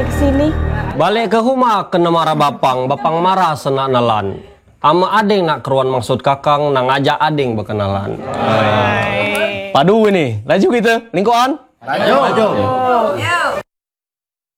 ke sini? Balik ke rumah kena marah bapang marah senak nalan. Ama ading nak keruan maksud kakang nang ngajak ading berkenalan. Padu ini, laju kita, lingkuan. Laju.